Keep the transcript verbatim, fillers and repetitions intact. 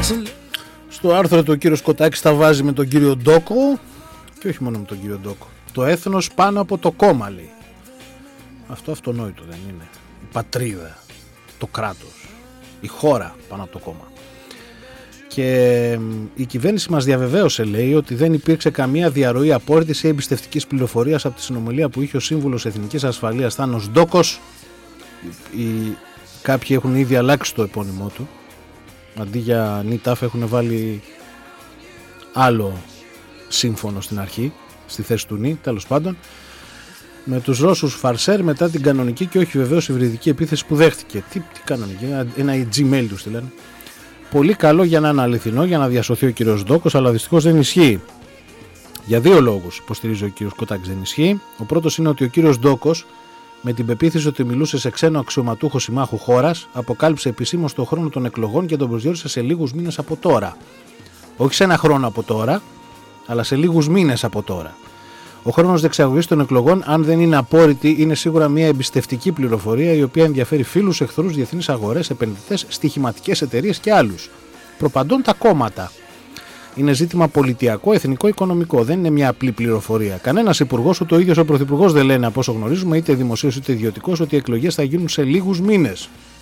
Στο άρθρο του ο κύριος Κοτάκης τα βάζει με τον κύριο Ντόκο και όχι μόνο με τον κύριο Ντόκο. Το έθνος πάνω από το κόμμα, λέει. Αυτό αυτονόητο δεν είναι? Η πατρίδα, το κράτος, η χώρα πάνω από το κόμμα. Και η κυβέρνηση μας διαβεβαίωσε, λέει, ότι δεν υπήρξε καμία διαρροή απόρριτης ή εμπιστευτικής πληροφορίας από τη συνομιλία που είχε ο Σύμβουλος Εθνικής Ασφαλείας Θάνος Ντόκος. Οι... Κάποιοι έχουν ήδη αλλάξει το επώνυμό του. Αντί για ΝΙΤΑΦ έχουν βάλει άλλο σύμφωνο στην αρχή, στη θέση του ΝΙ, τέλος πάντων. Με τους Ρώσους φαρσέρ μετά την κανονική και όχι βεβαίως υβριδική επίθεση που δέχτηκε. Τι, τι κανονική, ένα, ένα Gmail του στείλανε. Πολύ καλό για να είναι αληθινό, για να διασωθεί ο κύριος Ντόκος, αλλά δυστυχώς δεν ισχύει. Για δύο λόγους υποστηρίζει ο κύριος Κοτάκης δεν ισχύει. Ο πρώτος είναι ότι ο κύριος Ντόκος, με την πεποίθηση ότι μιλούσε σε ξένο αξιωματούχο συμμάχου χώρας, αποκάλυψε επισήμως τον χρόνο των εκλογών και τον προσδιορίσε σε λίγους μήνες από τώρα. Όχι σε ένα χρόνο από τώρα, αλλά σε λίγους μήνες από τώρα. Ο χρόνος διεξαγωγής των εκλογών, αν δεν είναι απόρριτη, είναι σίγουρα μια εμπιστευτική πληροφορία η οποία ενδιαφέρει φίλους, εχθρούς, διεθνείς αγορές, επενδυτές, στοιχηματικές εταιρείες και άλλους. Προπαντών τα κόμματα. Είναι ζήτημα πολιτιακό, εθνικό, οικονομικό. Δεν είναι μια απλή πληροφορία. Κανένας υπουργός, ούτε ο ίδιος ο πρωθυπουργός δεν λένε, από όσο γνωρίζουμε, είτε δημοσίως είτε ιδιωτικός, ότι οι εκλογές θα γίνουν σε λίγους μήνες.